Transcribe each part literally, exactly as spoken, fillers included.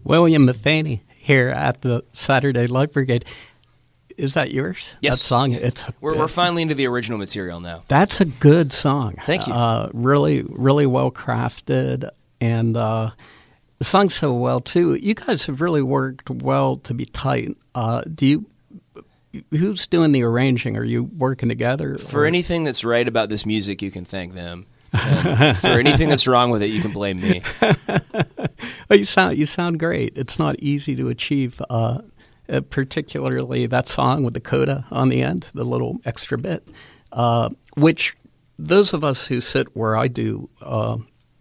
William Matheny here at the Saturday Light Brigade. Is that yours? Yes. That song? It's a we're, we're finally into the original material now. That's a good song. Thank you. Uh, really, really well crafted, and uh, the song's so well too. You guys have really worked well to be tight. Uh, do you? Who's doing the arranging? Are you working together? For or? anything that's right about this music, you can thank them. And for anything that's wrong with it, you can blame me. Well, you sound you sound great. It's not easy to achieve, uh, uh, particularly that song with the coda on the end, the little extra bit, uh, which those of us who sit where I do, uh,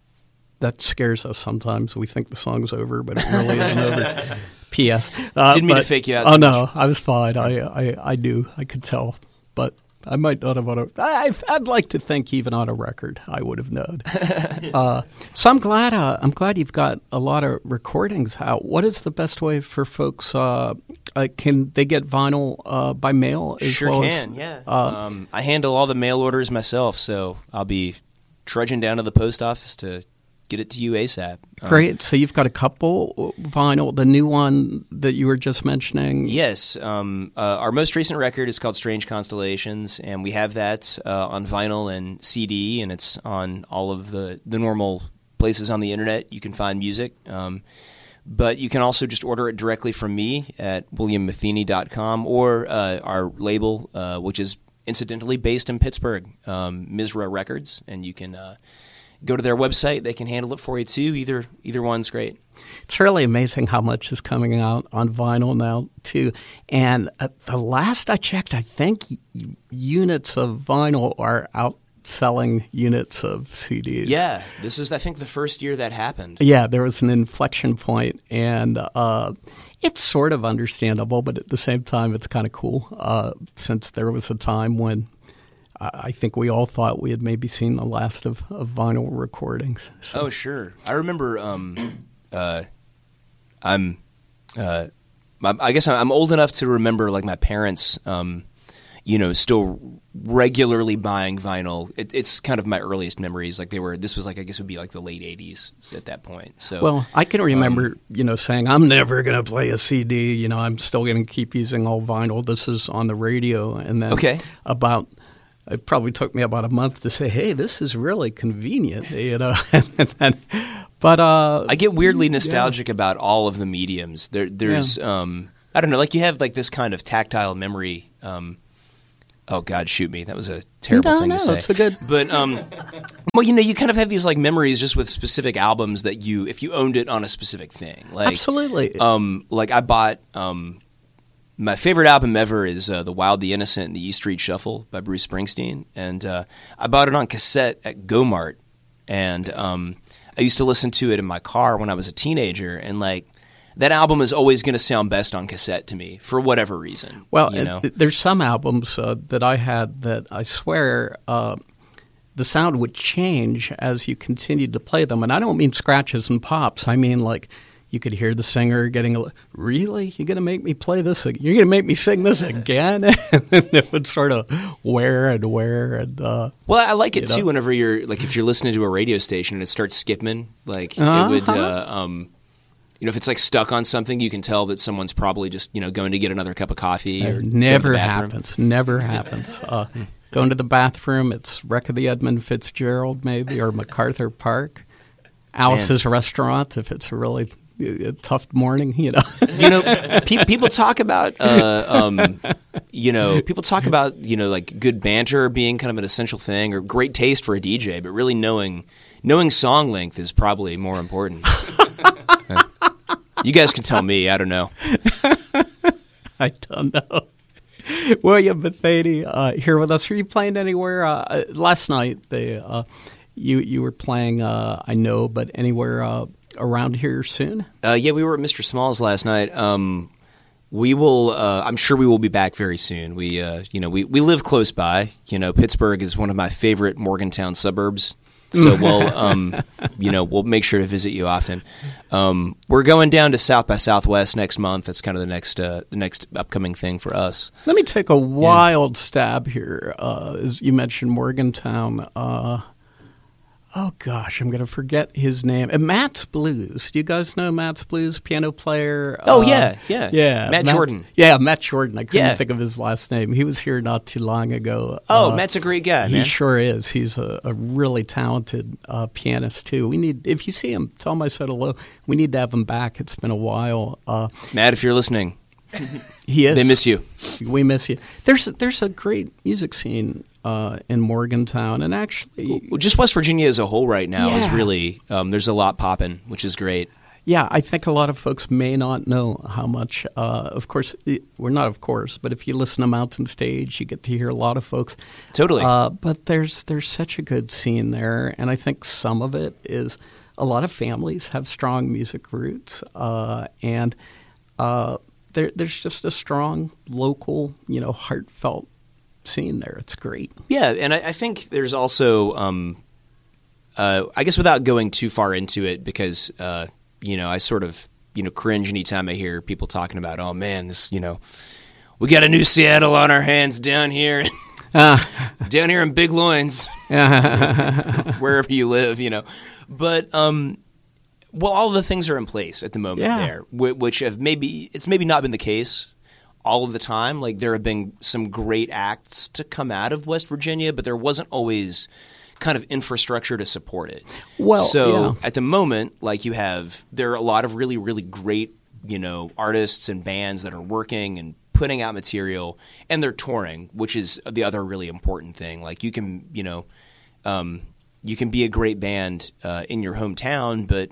that scares us sometimes. We think the song's over, but it really isn't over. P S. Uh, Didn't mean but, to fake you out. Oh, so no, much. I was fine. I, I, I knew. I could tell. But I might not have on a. I, I'd like to think even on a record I would have known. uh, so I'm glad. Uh, I'm glad you've got a lot of recordings out. What is the best way for folks? Uh, uh, can they get vinyl uh, by mail? As Sure well can. As, yeah. Uh, um, I handle all the mail orders myself, so I'll be trudging down to the post office to get it to you ASAP. Um, Great. So you've got a couple vinyl. The new one that you were just mentioning. Yes. Um, uh, our most recent record is called Strange Constellations, and we have that uh, on vinyl and C D, and it's on all of the, the normal places on the internet you can find music. Um, but you can also just order it directly from me at william matheny dot com or uh, our label, uh, which is incidentally based in Pittsburgh, um, Misra Records, and you can uh, go to their website. They can handle it for you too. Either either one's great. It's really amazing how much is coming out on vinyl now too. And uh, the last I checked, I think y- units of vinyl are outselling units of C Ds. Yeah, this is I think the first year that happened. Yeah, there was an inflection point, and uh, it's sort of understandable, but at the same time, it's kind of cool uh, since there was a time when I think we all thought we had maybe seen the last of, of vinyl recordings. So. Oh, sure. I remember. Um, uh, I'm. Uh, my, I guess I'm old enough to remember, like my parents, um, you know, still regularly buying vinyl. It, it's kind of my earliest memories. Like they were. This was like I guess it would be like the late eighties at that point. So well, I can remember, um, you know, saying I'm never going to play a C D. You know, I'm still going to keep using all vinyl. This is on the radio, and then okay. about. It probably took me about a month to say, "Hey, this is really convenient," you know. and then, but uh, I get weirdly nostalgic yeah. about all of the mediums. There, there's, yeah. um, I don't know, like you have like this kind of tactile memory. Um, oh God, shoot me! That was a terrible no, thing no, to say. It's a good. But um, well, you know, you kind of have these like memories just with specific albums that you, if you owned it on a specific thing, like absolutely. Um, like I bought. Um, My favorite album ever is uh, The Wild, the Innocent, and the E Street Shuffle by Bruce Springsteen. And uh, I bought it on cassette at Go-Mart. And um, I used to listen to it in my car when I was a teenager. And, like, that album is always going to sound best on cassette to me for whatever reason. Well, you know? uh, there's some albums uh, that I had that I swear uh, the sound would change as you continued to play them. And I don't mean scratches and pops. I mean, like... You could hear the singer getting a really? You're going to make me play this? You're going to make me sing this again? And it would sort of wear and wear. And, uh, well, I like it, too, know. whenever you're, like, if you're listening to a radio station and it starts skipping, like, uh-huh. it would, uh, um, you know, if it's, like, stuck on something, you can tell that someone's probably just, you know, going to get another cup of coffee. Or it never go to the bathroom. happens. Never happens. Uh, going to the bathroom, it's Wreck of the Edmund Fitzgerald, maybe, or MacArthur Park. Alice's Man. Restaurant, if it's a really... a tough morning, you know. you know, pe- people talk about, uh, um, you know, people talk about, you know, like good banter being kind of an essential thing or great taste for a D J, but really knowing knowing song length is probably more important. uh, you guys can tell me. I don't know. I don't know. William Matheny uh, here with us. Are you playing anywhere? Uh, last night, they, uh, you you were playing. Uh, I know, but anywhere. Uh, around here soon? Uh, yeah, we were at Mister Small's last night. Um, we will. Uh, I'm sure we will be back very soon. We, uh, you know, we, we live close by. You know, Pittsburgh is one of my favorite Morgantown suburbs. So we'll, um, you know, we'll make sure to visit you often. Um, we're going down to South by Southwest next month. That's kind of the next, uh, the next upcoming thing for us. Let me take a wild yeah. stab here. Uh, as you mentioned Morgantown. Uh, oh gosh, I'm going to forget his name. Uh, Matt's Blues. Do you guys know Matt's Blues? Piano player. Oh, uh, yeah, yeah. Yeah. Matt, Matt Jordan. Yeah, Matt Jordan. I couldn't yeah. think of his last name. He was here not too long ago. Oh, uh, Matt's a great guy, he man. He sure is. He's a, a really talented uh, pianist, too. We need, if you see him, tell him I said hello. We need to have him back. It's been a while. Uh, Matt, if you're listening, he is. They miss you. We miss you. There's, there's a great music scene Uh, in Morgantown, and actually, well, just West Virginia as a whole right now yeah. is really um, there's a lot popping, which is great. Yeah, I think a lot of folks may not know how much. Uh, of course, we're not, of course, but if you listen to Mountain Stage, you get to hear a lot of folks. Totally. Uh, but there's there's such a good scene there, and I think some of it is a lot of families have strong music roots, uh, and uh, there, there's just a strong local, you know, heartfelt scene there. It's great. Yeah, and I, I think there's also, um, uh, I guess without going too far into it, because, uh, you know, I sort of, you know, cringe anytime I hear people talking about, oh, man, this, you know, we got a new Seattle on our hands down here, uh. down here in Big Loins, wherever you live, you know. But, um, well, all of the things are in place at the moment yeah. there, which have maybe, it's maybe not been the case all of the time. Like, there have been some great acts to come out of West Virginia, but there wasn't always kind of infrastructure to support it. Well, so yeah. at the moment, like, you have, there are a lot of really, really great, you know, artists and bands that are working and putting out material, and they're touring, which is the other really important thing. Like, you can, you know, um, you can be a great band uh, in your hometown, but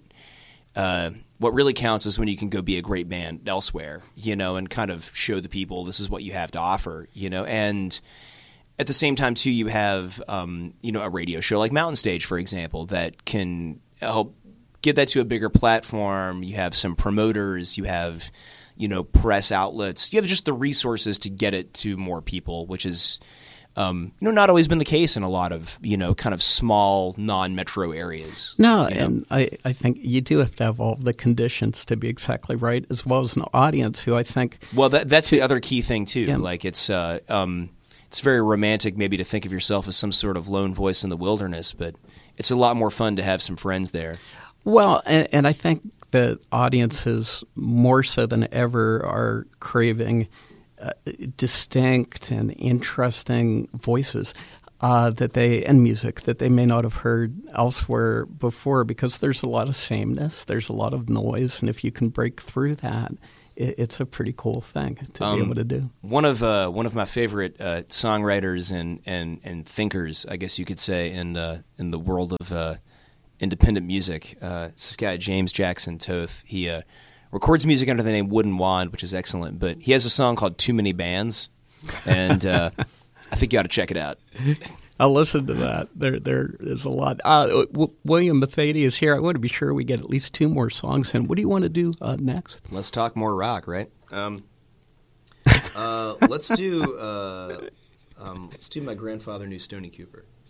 uh, what really counts is when you can go be a great band elsewhere, you know, and kind of show the people this is what you have to offer, you know. And at the same time, too, you have, um, you know, a radio show like Mountain Stage, for example, that can help get that to a bigger platform. You have some promoters, you have, you know, press outlets. You have just the resources to get it to more people, which is, um, you know, not always been the case in a lot of, you know, kind of small non-metro areas. No, you know? and I, I think you do have to have all the conditions to be exactly right, as well as an audience who I think... Well, that, that's the other key thing, too. Yeah. Like, it's uh, um, it's very romantic maybe to think of yourself as some sort of lone voice in the wilderness, but it's a lot more fun to have some friends there. Well, and, and I think that audiences, more so than ever, are craving uh, distinct and interesting voices uh, that they and music that they may not have heard elsewhere before, because there's a lot of sameness, there's a lot of noise, and if you can break through that, it, it's a pretty cool thing to um, be able to do. One of uh, one of my favorite uh, songwriters and, and, and thinkers, I guess you could say, in uh, in the world of uh, independent music, uh, this guy James Jackson Toth. He uh, records music under the name Wooden Wand, which is excellent. But he has a song called "Too Many Bands," and uh, I think you ought to check it out. I'll listen to that. There, there is a lot. Uh, w- William Matheny is here. I want to be sure we get at least two more songs in. What do you want to do uh, next? Let's talk more rock, right? Um, uh, let's do uh, um, let's do My Grandfather Knew Stony Cooper.